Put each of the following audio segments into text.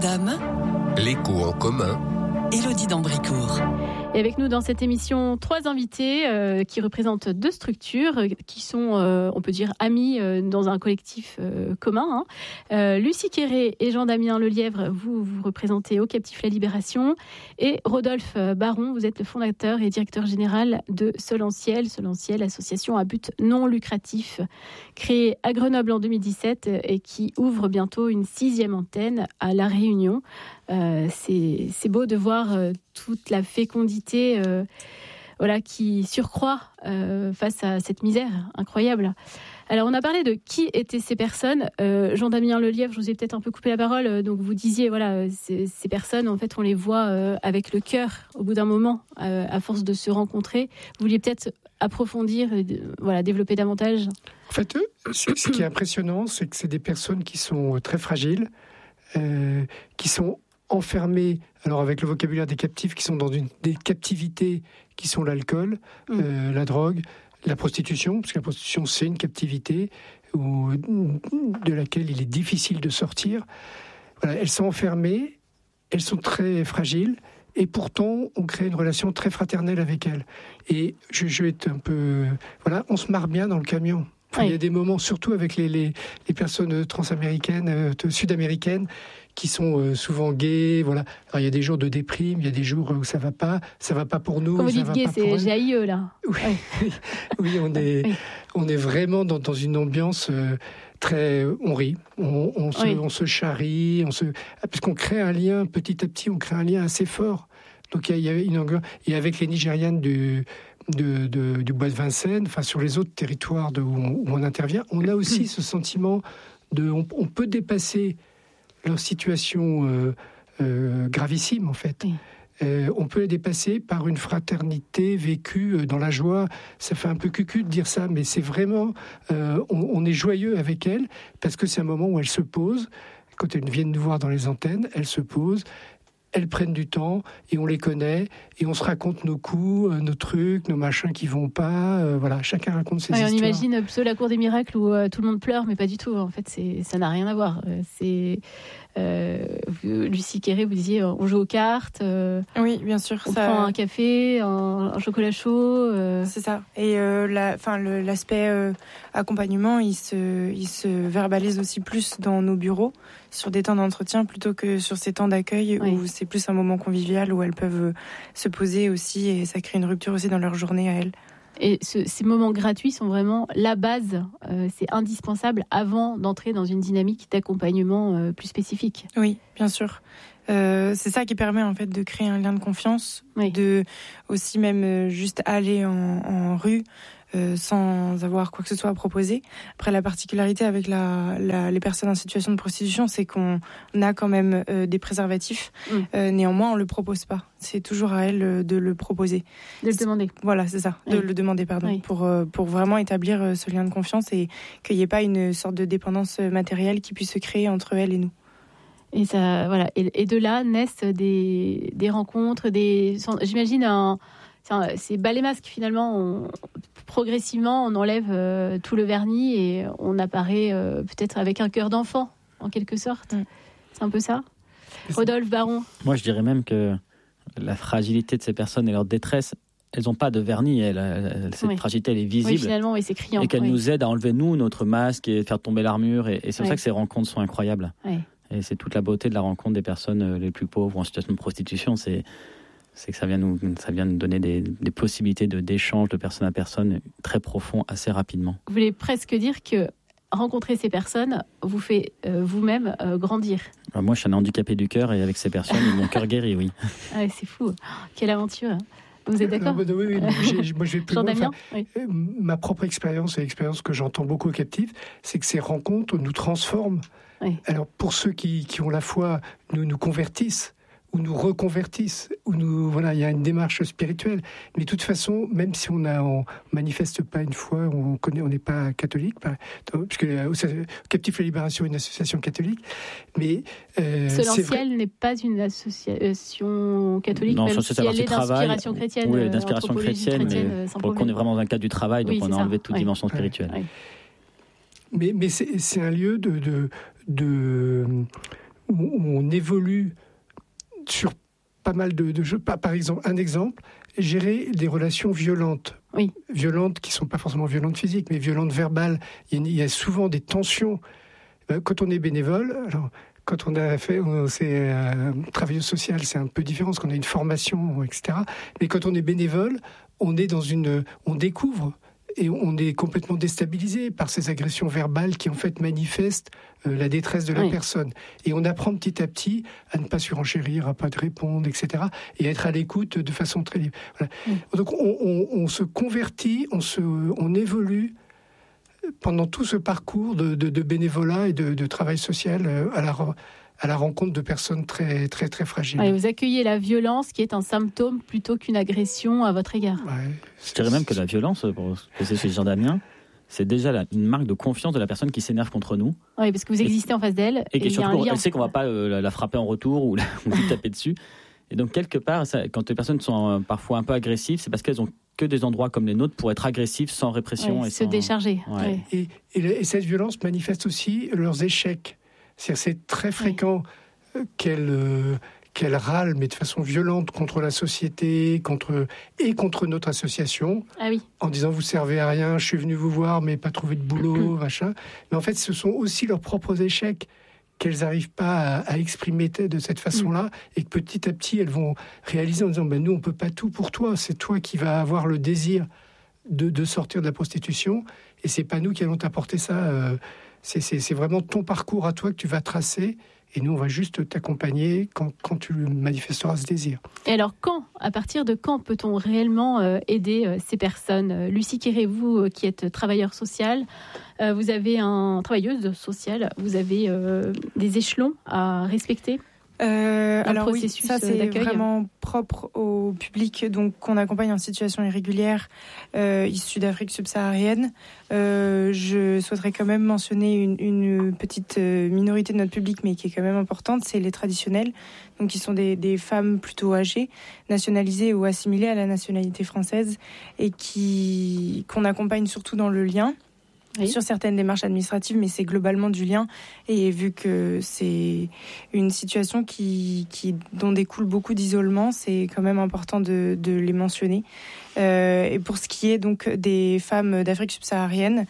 d'âme. L'écho en commun. Élodie d'Andricourt. Et avec nous dans cette émission, 3 invités qui représentent 2 structures qui sont, on peut dire, amis dans un collectif commun. Lucie Quéré et Jean-Damien Lelièvre, vous représentez Au Captif la Libération. Et Rodolphe Baron, vous êtes le fondateur et directeur général de Solanciel, association à but non lucratif, créée à Grenoble en 2017 et qui ouvre bientôt une 6e antenne à La Réunion. C'est beau de voir toute la fécondité qui surcroît face à cette misère incroyable. Alors, on a parlé de qui étaient ces personnes. Jean-Damien Lelièvre, je vous ai peut-être un peu coupé la parole. Donc, vous disiez, ces personnes, en fait, on les voit avec le cœur au bout d'un moment, à force de se rencontrer. Vous vouliez peut-être approfondir, développer davantage. En fait, ce qui est impressionnant, c'est que c'est des personnes qui sont très fragiles, qui sont enfermés, alors avec le vocabulaire des captifs, qui sont dans des captivités qui sont l'alcool, la drogue, la prostitution, parce que la prostitution c'est une captivité de laquelle il est difficile de sortir. Voilà, elles sont enfermées, elles sont très fragiles, et pourtant on crée une relation très fraternelle avec elles. Et je vais être un peu... on se marre bien dans le camion. Il y a des moments, surtout avec les personnes transaméricaines, sud-américaines, qui sont souvent gays, voilà. Alors, il y a des jours de déprime, il y a des jours où ça va pas pour nous. Quand vous dites gay, c'est GAIE, là. Oui, on est vraiment dans une ambiance très... On rit, on se charrie, parce qu'on crée un lien, petit à petit, on crée un lien assez fort. Donc, il y a une ambiance... Et avec les Nigérianes du bois de Vincennes, enfin sur les autres territoires où on intervient, on a aussi ce sentiment on peut dépasser leur situation gravissime en fait. On peut les dépasser par une fraternité vécue dans la joie. Ça fait un peu cucu de dire ça, mais c'est vraiment on est joyeux avec elles parce que c'est un moment où elles se posent. Quand elles viennent nous voir dans les antennes, elles se posent. Elles prennent du temps et on les connaît et on se raconte nos coups, nos trucs, nos machins qui vont pas. Chacun raconte ses histoires. On imagine plutôt la cour des miracles où tout le monde pleure, mais pas du tout. En fait, ça n'a rien à voir. Lucie Quéré, vous disiez, on joue aux cartes. Oui, bien sûr. On prend un café, un chocolat chaud. C'est ça. Et l'aspect accompagnement, il se verbalise aussi plus dans nos bureaux, sur des temps d'entretien plutôt que sur ces temps d'accueil où c'est plus un moment convivial où elles peuvent se poser aussi et ça crée une rupture aussi dans leur journée à elles. Et ces moments gratuits sont vraiment la base, c'est indispensable avant d'entrer dans une dynamique d'accompagnement plus spécifique. Oui, bien sûr. C'est ça qui permet en fait de créer un lien de confiance, de aussi même juste aller en rue sans avoir quoi que ce soit à proposer. Après, la particularité avec les personnes en situation de prostitution, c'est qu'on a quand même des préservatifs. Néanmoins, on le propose pas. C'est toujours à elles de le proposer. De le demander. Voilà, c'est ça. De le demander, pardon. Oui. Pour vraiment établir ce lien de confiance et qu'il n'y ait pas une sorte de dépendance matérielle qui puisse se créer entre elles et nous. Et ça, et de là naissent des rencontres, j'imagine c'est bas les masques finalement. Progressivement, on enlève tout le vernis et on apparaît peut-être avec un cœur d'enfant, en quelque sorte. C'est un peu ça. Rodolphe Baron. Moi, je dirais même que la fragilité de ces personnes et leur détresse, elles n'ont pas de vernis. Cette fragilité, elle est visible. Oui, finalement, c'est criant. Et qu'elle nous aide à enlever, notre masque et faire tomber l'armure. Et c'est pour ça que ces rencontres sont incroyables. Et c'est toute la beauté de la rencontre des personnes les plus pauvres ou en situation de prostitution. C'est que ça vient nous donner des possibilités d'échange de personne à personne très profond assez rapidement. Vous voulez presque dire que rencontrer ces personnes vous fait vous-même grandir. Moi, je suis un handicapé du cœur et avec ces personnes, mon cœur guérit, oui. C'est fou. Quelle aventure. Vous êtes d'accord? Oui. Moi, je vais plus loin. Ma propre expérience et l'expérience que j'entends beaucoup aux captifs, c'est que ces rencontres nous transforment. Alors, pour ceux qui ont la foi, nous convertissent, ou nous reconvertissent, il y a une démarche spirituelle. Mais de toute façon, même si on manifeste pas une foi, on n'est pas catholique, puisque Captif la Libération est une association catholique, mais Solanciel n'est pas une association catholique, non, même si elle est d'inspiration chrétienne. Oui, d'inspiration chrétienne, mais pour qu'on est vraiment dans un cadre du travail, donc on a enlevé toute dimension spirituelle. Mais c'est un lieu où on évolue sur pas mal de jeux. Par exemple, un exemple, gérer des relations violentes. Oui. Violentes qui ne sont pas forcément violentes physiques, mais violentes verbales. Il y a souvent des tensions. Quand on est bénévole, alors, quand on a fait, c'est travailleuse sociale, c'est un peu différent, parce qu'on a une formation, etc. Mais quand on est bénévole, on découvre et on est complètement déstabilisé par ces agressions verbales qui en fait manifestent la détresse de la personne. Et on apprend petit à petit à ne pas surenchérir, à pas te répondre, etc. Et à être à l'écoute de façon très libre. Voilà. Donc on se convertit, on évolue pendant tout ce parcours de bénévolat et de travail social à la rencontre de personnes très, très, très fragiles. Ouais, vous accueillez la violence qui est un symptôme plutôt qu'une agression à votre égard. Ouais, je dirais même que la violence, pour ce que c'est chez Jean Damien, c'est déjà une marque de confiance de la personne qui s'énerve contre nous. Oui, parce que vous existez en face d'elle. Et surtout, elle sait qu'on ne va pas la frapper en retour ou lui taper dessus. Et donc, quelque part, quand les personnes sont parfois un peu agressives, c'est parce qu'elles ont que des endroits comme les nôtres pour être agressives sans répression. Et se décharger. Ouais. Et cette violence manifeste aussi leurs échecs. C'est très fréquent qu'elles râlent, mais de façon violente, contre la société, contre notre association, en disant « vous servez à rien, je suis venu vous voir, mais pas trouvé de boulot, machin ». Mais en fait, ce sont aussi leurs propres échecs qu'elles n'arrivent pas à exprimer de cette façon-là, et que petit à petit, elles vont réaliser en disant nous, on ne peut pas tout pour toi, c'est toi qui vas avoir le désir de sortir de la prostitution, et c'est pas nous qui allons t'apporter ça. C'est vraiment ton parcours à toi que tu vas tracer, et nous, on va juste t'accompagner quand tu manifesteras ce désir. Et alors, à partir de quand peut-on réellement aider ces personnes ? Lucie Quéré, vous qui êtes travailleur social, vous avez travailleuse sociale, vous avez des échelons à respecter ? Alors oui, ça c'est vraiment propre au public qu'on accompagne en situation irrégulière issu d'Afrique subsaharienne. Je souhaiterais quand même mentionner une petite minorité de notre public, mais qui est quand même importante, c'est les traditionnels, donc qui sont des femmes plutôt âgées, nationalisées ou assimilées à la nationalité française, et qu'on accompagne surtout dans le lien. Sur certaines démarches administratives, mais c'est globalement du lien. Et vu que c'est une situation dont découle beaucoup d'isolement, c'est quand même important de les mentionner. Et pour ce qui est donc des femmes d'Afrique subsaharienne,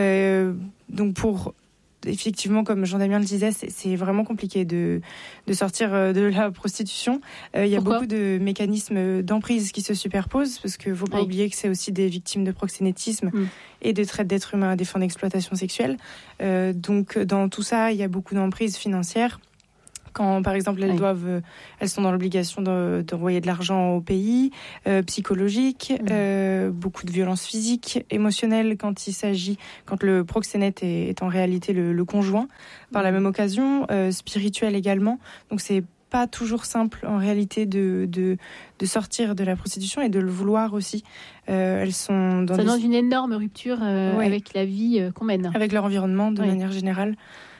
effectivement, comme Jean-Damien le disait, c'est vraiment compliqué de sortir de la prostitution. Il y a beaucoup de mécanismes d'emprise qui se superposent, parce qu'il ne faut pas oublier que c'est aussi des victimes de proxénétisme et de traite d'êtres humains à des fins d'exploitation sexuelle. Donc, dans tout ça, il y a beaucoup d'emprise financière. Quand, par exemple, elles sont dans l'obligation d'envoyer de l'argent au pays, psychologique, beaucoup de violences physiques, émotionnelles quand le proxénète est en réalité le conjoint. Par la même occasion, spirituelle également. Donc c'est pas toujours simple en réalité de sortir de la prostitution et de le vouloir aussi. Elles sont dans une énorme rupture avec la vie qu'on mène. Avec leur environnement de manière générale.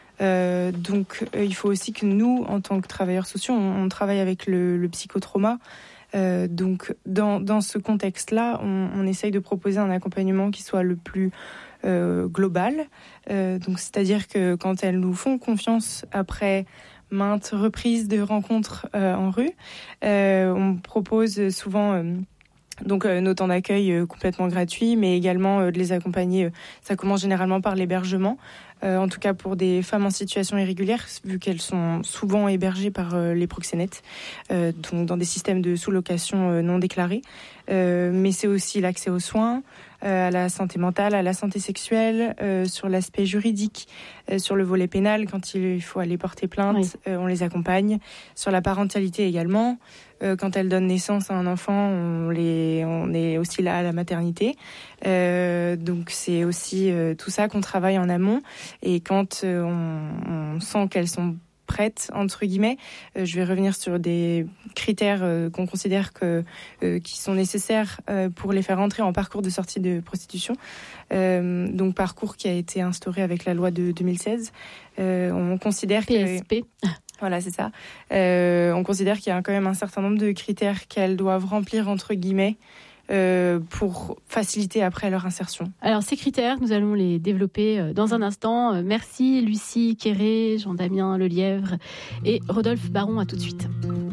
Donc il faut aussi que nous, en tant que travailleurs sociaux, on travaille avec le psychotrauma. Donc dans ce contexte-là, on essaye de proposer un accompagnement qui soit le plus global. Donc c'est-à-dire que quand elles nous font confiance après maintes reprises de rencontres en rue, on propose souvent nos temps d'accueil complètement gratuits, mais également de les accompagner. Ça commence généralement par l'hébergement. En tout cas pour des femmes en situation irrégulière, vu qu'elles sont souvent hébergées par les proxénètes, donc dans des systèmes de sous-location non déclarés. Mais c'est aussi l'accès aux soins, à la santé mentale, à la santé sexuelle, sur l'aspect juridique, sur le volet pénal, quand il faut aller porter plainte, on les accompagne. Sur la parentalité également, quand elles donnent naissance à un enfant, on est aussi là à la maternité. Donc c'est aussi tout ça qu'on travaille en amont. Et quand on sent qu'elles sont prêtes, entre guillemets, je vais revenir sur des critères qu'on considère qui sont nécessaires pour les faire entrer en parcours de sortie de prostitution. Donc parcours qui a été instauré avec la loi de 2016. On considère PSP. Voilà, c'est ça. On considère qu'il y a quand même un certain nombre de critères qu'elles doivent remplir, entre guillemets, pour faciliter après leur insertion. Alors ces critères, nous allons les développer dans un instant. Merci Lucie Quéré, Jean-Damien Lelièvre et Rodolphe Baron, à tout de suite.